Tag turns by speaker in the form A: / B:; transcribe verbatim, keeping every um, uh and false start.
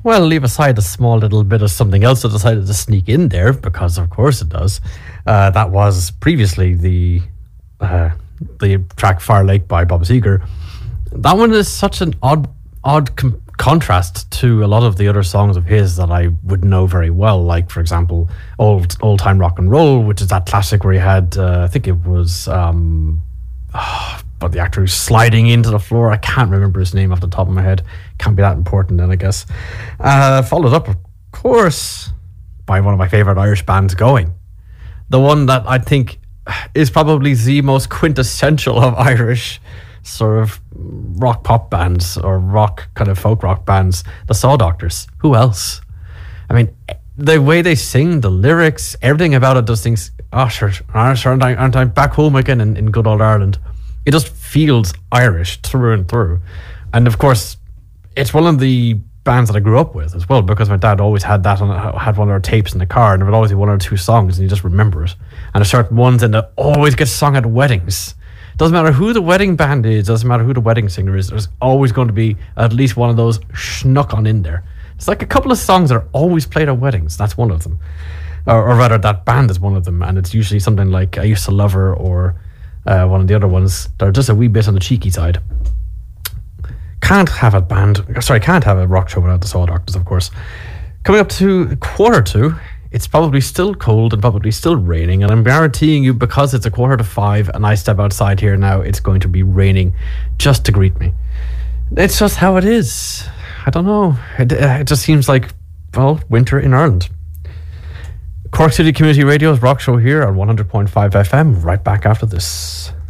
A: Well, leave aside a small little bit of something else that decided to sneak in there, because of course it does. Uh, that was previously the uh, the track Fire Lake by Bob Seger. That one is such an odd odd com- contrast to a lot of the other songs of his that I would know very well, like, for example, Old Old Time Rock and Roll, which is that classic where he had, uh, I think it was... Um, oh, but the actor who's sliding into the floor, I can't remember his name off the top of my head. Can't be that important then, I guess. Uh, followed up, of course, by one of my favourite Irish bands going. The one that I think is probably the most quintessential of Irish sort of rock pop bands, or rock kind of folk rock bands, the Saw Doctors. Who else? I mean, the way they sing, the lyrics, everything about it does things... Oh, sure, aren't I, aren't I back home again in, in good old Ireland? It just feels Irish through and through. And of course, it's one of the bands that I grew up with as well, because my dad always had that on, had one of our tapes in the car, and there would always be one or two songs, and you just remember it. And there's certain ones, and it always gets sung at weddings. Doesn't matter who the wedding band is, doesn't matter who the wedding singer is, there's always going to be at least one of those snuck on in there. It's like a couple of songs that are always played at weddings. That's one of them. Or, or rather, that band is one of them, and it's usually something like I Used to Love Her, or uh, one of the other ones that are just a wee bit on the cheeky side. Can't have a band, sorry, can't have a rock show without the Saw Doctors, of course. Coming up to quarter to, it's probably still cold and probably still raining, and I'm guaranteeing you, because it's a quarter to five and I step outside here now, it's going to be raining just to greet me. It's just how it is. I don't know. It, it just seems like, well, winter in Ireland. Cork City Community Radio's rock show here on one hundred point five F M. Right back after this.